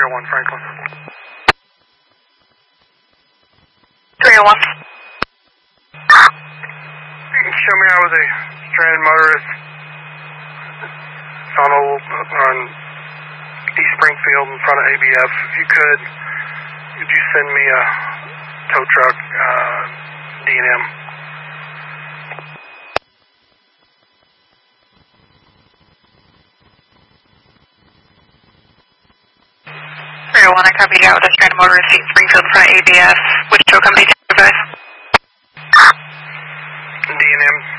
301 Franklin. 301. Show me out with a stranded motorist on East Springfield in front of ABF. If you could you send me a tow truck, D&M? I copy out with a stranded motorist East Springfield in front of ABF. Which tow company do you advise? D&M.